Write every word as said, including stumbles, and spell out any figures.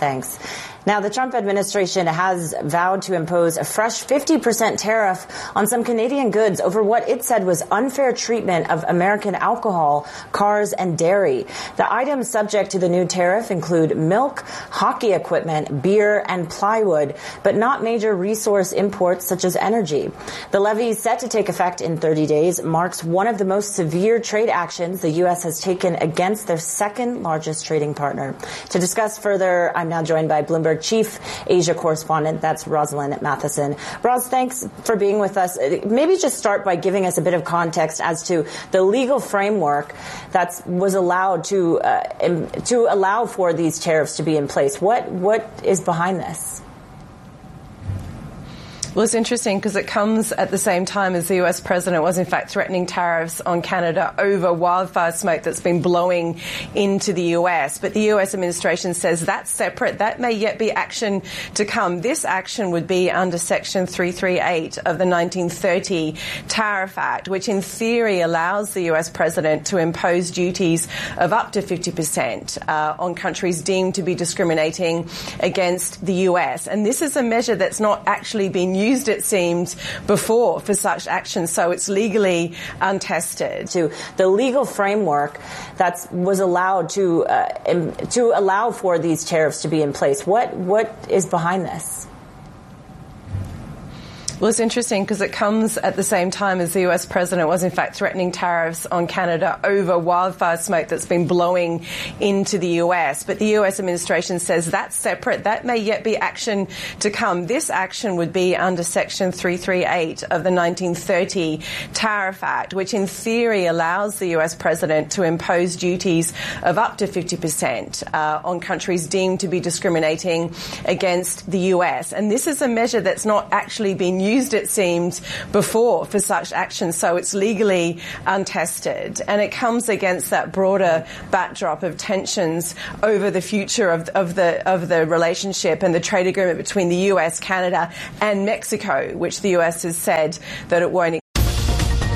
Thanks. Now, the Trump administration has vowed to impose a fresh fifty percent tariff on some Canadian goods over what it said was unfair treatment of American alcohol, cars, and dairy. The items subject to the new tariff include milk, hockey equipment, beer, and plywood, but not major resource imports such as energy. The levy, set to take effect in thirty days, marks one of the most severe trade actions the U S has taken against their second largest trading partner. To discuss further, I'm now joined by Bloomberg Chief Asia correspondent, that's Rosalind Matheson. Ros, thanks for being with us. Maybe just start by giving us a bit of context as to the legal framework that was allowed to uh, to allow for these tariffs to be in place. What what is behind this? Well, it's interesting because it comes at the same time as the U S president was, in fact, threatening tariffs on Canada over wildfire smoke that's been blowing into the U S. But the U S administration says that's separate. That may yet be action to come. This action would be under Section three thirty-eight of the nineteen thirty Tariff Act, which in theory allows the U S president to impose duties of up to fifty percent uh, on countries deemed to be discriminating against the U S. And this is a measure that's not actually been used used, it seems, before for such action, so it's legally untested. To the legal framework that was allowed to uh, to allow for these tariffs to be in place. What what is behind this? Well, it's interesting because it comes at the same time as the U S president was, in fact, threatening tariffs on Canada over wildfire smoke that's been blowing into the U S. But the U S administration says that's separate. That may yet be action to come. This action would be under Section three thirty-eight of the nineteen thirty Tariff Act, which in theory allows the U S president to impose duties of up to fifty percent uh, on countries deemed to be discriminating against the U S. And this is a measure that's not actually been used used, it seems, before for such action, so it's legally untested. And it comes against that broader backdrop of tensions over the future of, of the of the relationship and the trade agreement between the U S, Canada and Mexico, which the U S has said that it won't